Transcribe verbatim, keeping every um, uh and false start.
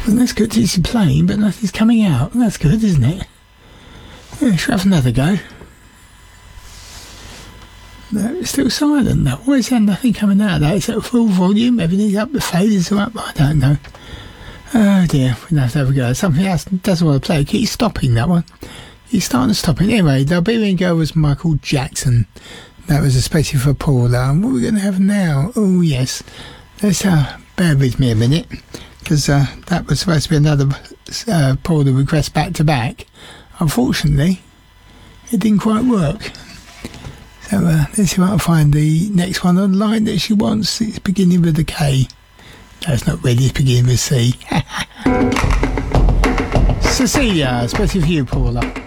And that's good. It's playing, but nothing's coming out. That's good, isn't it? Yeah, should have another go. No, it's still silent though. Why is there nothing coming out of that? Is it full volume? Everything's up, the faders are up? I don't know. Oh dear, we'll have to have a go. Something else doesn't want to play. Keep stopping that one. He's starting to stop it. Anyway, the Iberian Girl was Michael Jackson. That was especially for Paula. And what are we going to have now? Oh yes. Let's uh, bear with me a minute. Because uh, that was supposed to be another uh, Paula request back to back. Unfortunately, it didn't quite work. So uh, let's see if I can find the next one online that she wants. It's beginning with a K. No, it's not really. It's beginning with C. Cecilia, especially for you, Paula.